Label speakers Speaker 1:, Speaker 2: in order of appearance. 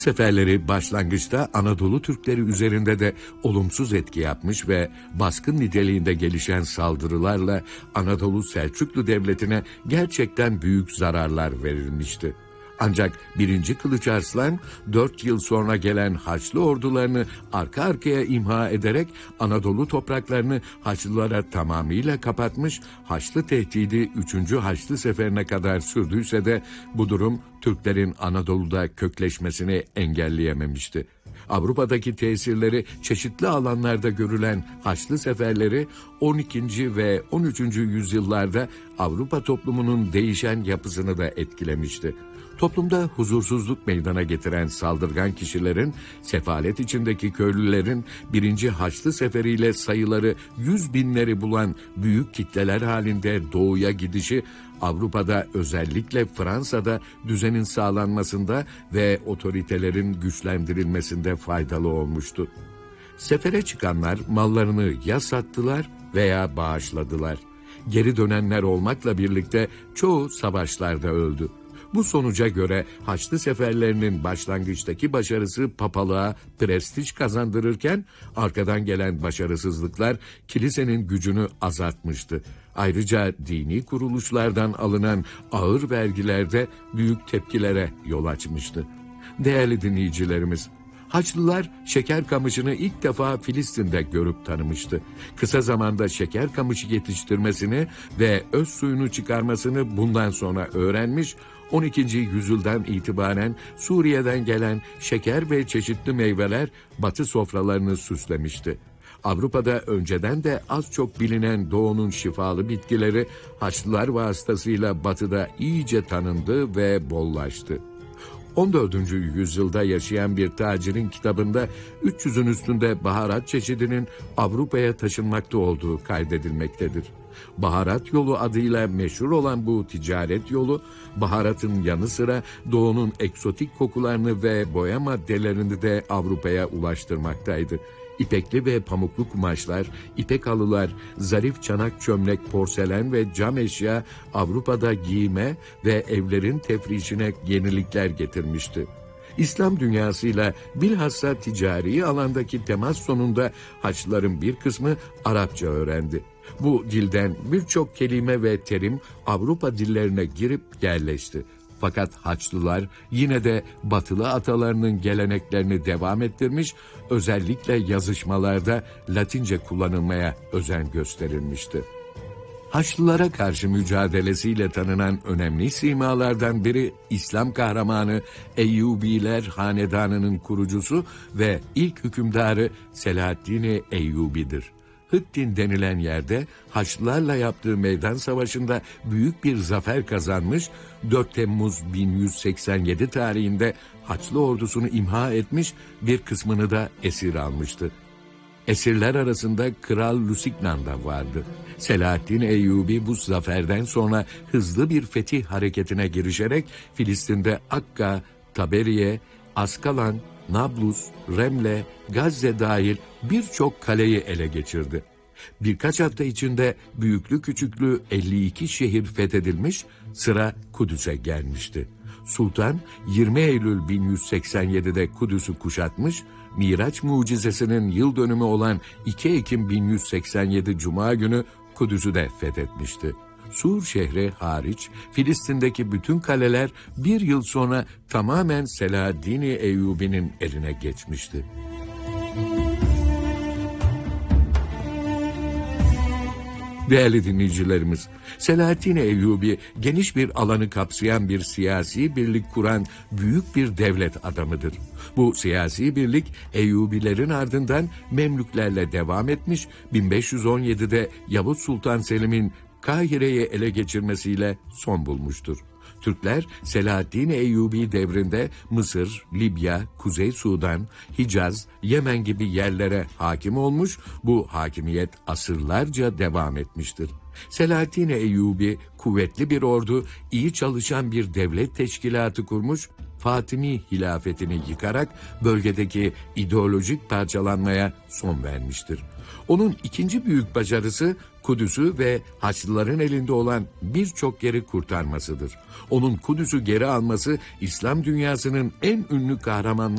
Speaker 1: Seferleri başlangıçta Anadolu Türkleri üzerinde de olumsuz etki yapmış ve baskın niteliğinde gelişen saldırılarla Anadolu Selçuklu Devleti'ne gerçekten büyük zararlar verilmişti. Ancak 1. Kılıç Arslan 4 yıl sonra gelen Haçlı ordularını arka arkaya imha ederek Anadolu topraklarını Haçlılara tamamıyla kapatmış, Haçlı tehdidi 3. Haçlı Seferi'ne kadar sürdüyse de bu durum Türklerin Anadolu'da kökleşmesini engelleyememişti. Avrupa'daki tesirleri çeşitli alanlarda görülen Haçlı seferleri 12. ve 13. yüzyıllarda Avrupa toplumunun değişen yapısını da etkilemişti. Toplumda huzursuzluk meydana getiren saldırgan kişilerin, sefalet içindeki köylülerin 1. Haçlı Seferiyle sayıları 100.000'leri bulan büyük kitleler halinde doğuya gidişi, Avrupa'da özellikle Fransa'da düzenin sağlanmasında ve otoritelerin güçlendirilmesinde faydalı olmuştu. Sefere çıkanlar mallarını ya sattılar veya bağışladılar. Geri dönenler olmakla birlikte çoğu savaşlarda öldü. Bu sonuca göre Haçlı seferlerinin başlangıçtaki başarısı papalığa prestij kazandırırken arkadan gelen başarısızlıklar kilisenin gücünü azaltmıştı. Ayrıca dini kuruluşlardan alınan ağır vergilerde büyük tepkilere yol açmıştı. Değerli dinleyicilerimiz, Haçlılar şeker kamışını ilk defa Filistin'de görüp tanımıştı. Kısa zamanda şeker kamışı yetiştirmesini ve öz suyunu çıkarmasını bundan sonra öğrenmiş, 12. yüzyıldan itibaren Suriye'den gelen şeker ve çeşitli meyveler Batı sofralarını süslemişti. Avrupa'da önceden de az çok bilinen doğunun şifalı bitkileri Haçlılar vasıtasıyla Batı'da iyice tanındı ve bollaştı. 14. yüzyılda yaşayan bir tacirin kitabında 300'ün üstünde baharat çeşidinin Avrupa'ya taşınmakta olduğu kaydedilmektedir. Baharat yolu adıyla meşhur olan bu ticaret yolu, baharatın yanı sıra doğunun eksotik kokularını ve boya maddelerini de Avrupa'ya ulaştırmaktaydı. İpekli ve pamuklu kumaşlar, ipek halılar, zarif çanak çömlek, porselen ve cam eşya Avrupa'da giyime ve evlerin tefrişine yenilikler getirmişti. İslam dünyasıyla bilhassa ticari alandaki temas sonunda Haçlıların bir kısmı Arapça öğrendi. Bu dilden birçok kelime ve terim Avrupa dillerine girip yerleşti. Fakat Haçlılar yine de batılı atalarının geleneklerini devam ettirmiş, özellikle yazışmalarda Latince kullanılmaya özen gösterilmişti. Haçlılara karşı mücadelesiyle tanınan önemli simalardan biri İslam kahramanı Eyyubiler Hanedanı'nın kurucusu ve ilk hükümdarı Selahaddin Eyyubi'dir. Hıttin denilen yerde Haçlılarla yaptığı meydan savaşında büyük bir zafer kazanmış, 4 Temmuz 1187 tarihinde Haçlı ordusunu imha etmiş, bir kısmını da esir almıştı. Esirler arasında Kral Lusignan da vardı. Selahaddin Eyyubi bu zaferden sonra hızlı bir fetih hareketine girişerek Filistin'de Akka, Taberiye, Askalan, Nablus, Remle, Gazze dahil birçok kaleyi ele geçirdi. Birkaç hafta içinde büyüklü küçüklü 52 şehir fethedilmiş, sıra Kudüs'e gelmişti. Sultan 20 Eylül 1187'de Kudüs'ü kuşatmış, Miraç mucizesinin yıl dönümü olan 2 Ekim 1187 Cuma günü Kudüs'ü de fethetmişti. Sur şehri hariç Filistin'deki bütün kaleler bir yıl sonra tamamen Selahaddin Eyyubi'nin eline geçmişti. Değerli dinleyicilerimiz, Selahaddin Eyyubi geniş bir alanı kapsayan bir siyasi birlik kuran büyük bir devlet adamıdır. Bu siyasi birlik Eyyubilerin ardından Memlüklerle devam etmiş, 1517'de Yavuz Sultan Selim'in Kahire'yi ele geçirmesiyle son bulmuştur. Türkler Selahaddin Eyyubi devrinde Mısır, Libya, Kuzey Sudan, Hicaz, Yemen gibi yerlere hakim olmuş, bu hakimiyet asırlarca devam etmiştir. Selahaddin Eyyubi kuvvetli bir ordu, iyi çalışan bir devlet teşkilatı kurmuş, Fatimi hilafetini yıkarak bölgedeki ideolojik parçalanmaya son vermiştir. Onun ikinci büyük başarısı Kudüs'ü ve Haçlıların elinde olan birçok yeri kurtarmasıdır. Onun Kudüs'ü geri alması İslam dünyasının en ünlü kahramanları